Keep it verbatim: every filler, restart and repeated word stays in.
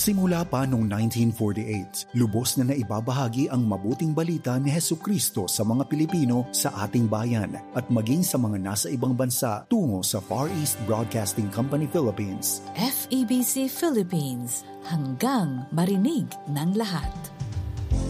Simula pa noong nineteen forty-eight, lubos na naibabahagi ang mabuting balita ni Hesukristo sa mga Pilipino sa ating bayan at maging sa mga nasa ibang bansa tungo sa Far East Broadcasting Company Philippines. F E B C Philippines, hanggang marinig ng lahat.